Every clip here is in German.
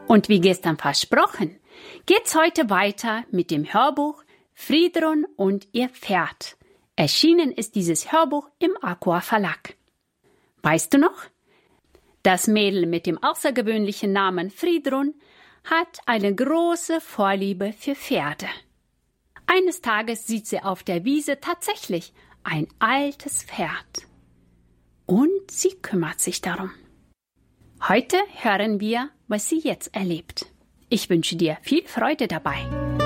Und wie gestern versprochen, geht's heute weiter mit dem Hörbuch Friedrun und ihr Pferd. Erschienen ist dieses Hörbuch im Aqua Verlag. Weißt du noch? Das Mädel mit dem außergewöhnlichen Namen Friedrun hat eine große Vorliebe für Pferde. Eines Tages sieht sie auf der Wiese tatsächlich ein altes Pferd. Und sie kümmert sich darum. Heute hören wir, was sie jetzt erlebt. Ich wünsche dir viel Freude dabei.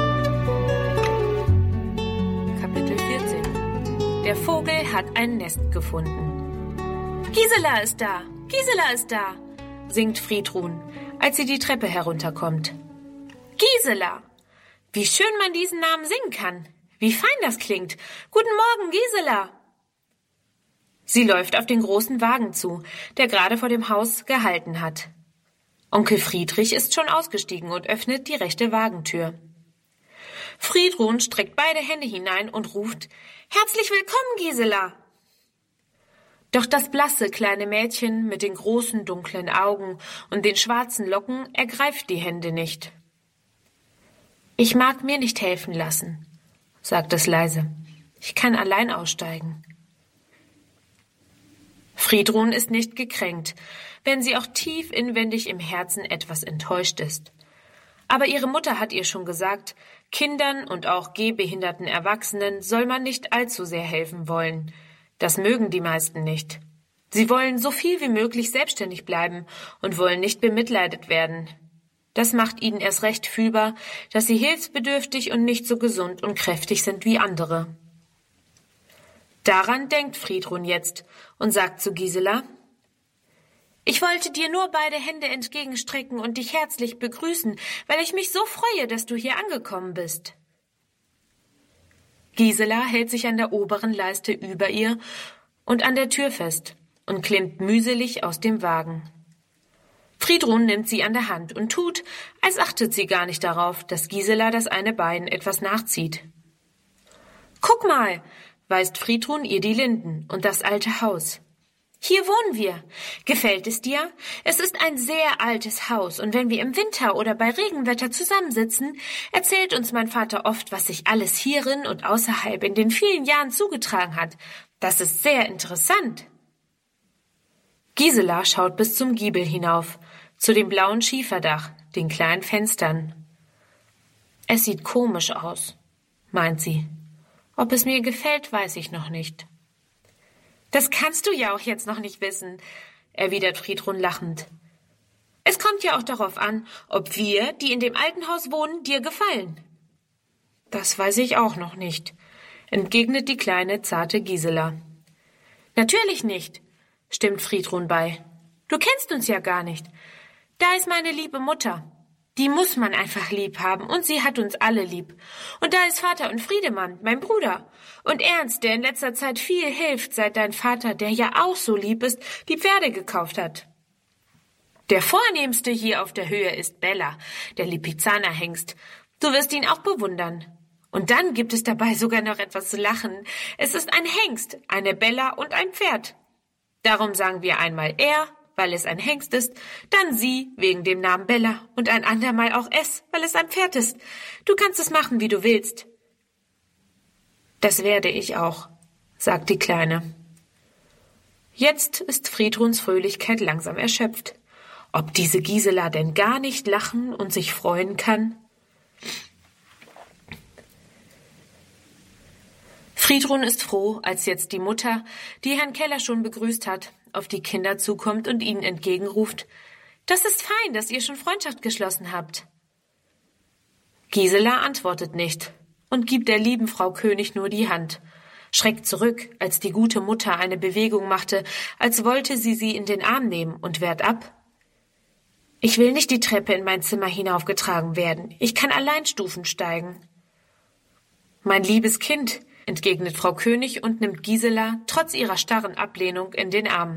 Kapitel 14. Der Vogel hat ein Nest gefunden. Gisela ist da! Gisela ist da! Singt Friedrun, als sie die Treppe herunterkommt. Gisela! Wie schön man diesen Namen singen kann. Wie fein das klingt. Guten Morgen, Gisela! Sie läuft auf den großen Wagen zu, der gerade vor dem Haus gehalten hat. Onkel Friedrich ist schon ausgestiegen und öffnet die rechte Wagentür. Friedrun streckt beide Hände hinein und ruft: »Herzlich willkommen, Gisela!« Doch das blasse kleine Mädchen mit den großen dunklen Augen und den schwarzen Locken ergreift die Hände nicht. »Ich mag mir nicht helfen lassen«, sagt es leise. »Ich kann allein aussteigen.« Friedrun ist nicht gekränkt, wenn sie auch tief inwendig im Herzen etwas enttäuscht ist. Aber ihre Mutter hat ihr schon gesagt, Kindern und auch gehbehinderten Erwachsenen soll man nicht allzu sehr helfen wollen. Das mögen die meisten nicht. Sie wollen so viel wie möglich selbstständig bleiben und wollen nicht bemitleidet werden. Das macht ihnen erst recht fühlbar, dass sie hilfsbedürftig und nicht so gesund und kräftig sind wie andere. Daran denkt Friedrun jetzt und sagt zu Gisela: »Ich wollte dir nur beide Hände entgegenstrecken und dich herzlich begrüßen, weil ich mich so freue, dass du hier angekommen bist.« Gisela hält sich an der oberen Leiste über ihr und an der Tür fest und klimmt mühselig aus dem Wagen. Friedrun nimmt sie an der Hand und tut, als achtet sie gar nicht darauf, dass Gisela das eine Bein etwas nachzieht. »Guck mal«, weist Friedrun ihr die Linden und das alte Haus. »Hier wohnen wir. Gefällt es dir? Es ist ein sehr altes Haus, und wenn wir im Winter oder bei Regenwetter zusammensitzen, erzählt uns mein Vater oft, was sich alles hierin und außerhalb in den vielen Jahren zugetragen hat. Das ist sehr interessant.« Gisela schaut bis zum Giebel hinauf, zu dem blauen Schieferdach, den kleinen Fenstern. »Es sieht komisch aus«, meint sie. »Ob es mir gefällt, weiß ich noch nicht.« »Das kannst du ja auch jetzt noch nicht wissen«, erwidert Friedrun lachend. »Es kommt ja auch darauf an, ob wir, die in dem alten Haus wohnen, dir gefallen.« »Das weiß ich auch noch nicht«, entgegnet die kleine, zarte Gisela. »Natürlich nicht«, stimmt Friedrun bei. »Du kennst uns ja gar nicht. Da ist meine liebe Mutter. Die muss man einfach lieb haben, und sie hat uns alle lieb. Und da ist Vater und Friedemann, mein Bruder. Und Ernst, der in letzter Zeit viel hilft, seit dein Vater, der ja auch so lieb ist, die Pferde gekauft hat. Der vornehmste hier auf der Höhe ist Bella, der Lipizzaner-Hengst. Du wirst ihn auch bewundern. Und dann gibt es dabei sogar noch etwas zu lachen. Es ist ein Hengst, eine Bella und ein Pferd. Darum sagen wir einmal er, weil es ein Hengst ist, dann sie, wegen dem Namen Bella, und ein andermal auch es, weil es ein Pferd ist. Du kannst es machen, wie du willst.« »Das werde ich auch«, sagt die Kleine. Jetzt ist Friedruns Fröhlichkeit langsam erschöpft. Ob diese Gisela denn gar nicht lachen und sich freuen kann? Friedrun ist froh, als jetzt die Mutter, die Herrn Keller schon begrüßt hat, auf die Kinder zukommt und ihnen entgegenruft: »Das ist fein, dass ihr schon Freundschaft geschlossen habt.« Gisela antwortet nicht und gibt der lieben Frau König nur die Hand, schreckt zurück, als die gute Mutter eine Bewegung machte, als wollte sie in den Arm nehmen, und wehrt ab. »Ich will nicht die Treppe in mein Zimmer hinaufgetragen werden. Ich kann allein Stufen steigen.« »Mein liebes Kind«, entgegnet Frau König und nimmt Gisela trotz ihrer starren Ablehnung in den Arm.